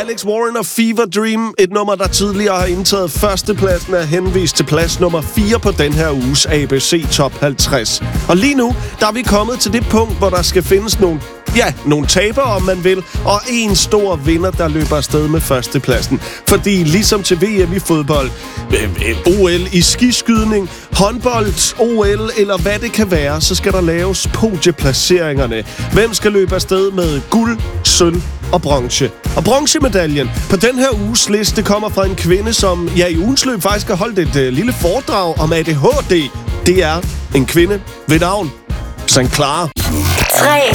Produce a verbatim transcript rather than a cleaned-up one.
Alex Warren og Fever Dream. Et nummer, der tidligere har indtaget førstepladsen, er henvist til plads nummer fire på den her uges A B C Top halvtreds. Og lige nu, der er vi kommet til det punkt, hvor der skal findes nogle, ja, nogle tabere, om man vil, og en stor vinder, der løber afsted med førstepladsen. Fordi ligesom til V M i fodbold, O L i skiskydning, håndbold, O L eller hvad det kan være, så skal der laves podieplaceringerne. Hvem skal løbe afsted med guld, sølv og bronze? Og bronzemedaljen på den her uges liste kommer fra en kvinde, som ja, i ugens løb faktisk har holdt et uh, lille foredrag om A D H D. Det er en kvinde ved navn Sankt Clara. tre